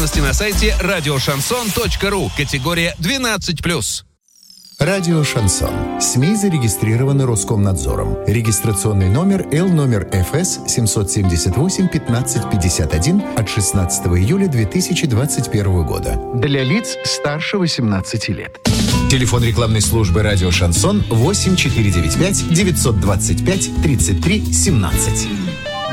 Подробности на сайте радиошансон.ру. Категория 12+. Радио «Шансон». СМИ зарегистрированы Роскомнадзором. Регистрационный номер Л ФС 778-1551 от 16 июля 2021 года. Для лиц старше 18 лет. Телефон рекламной службы «Радио «Шансон» 8495 925 33 17.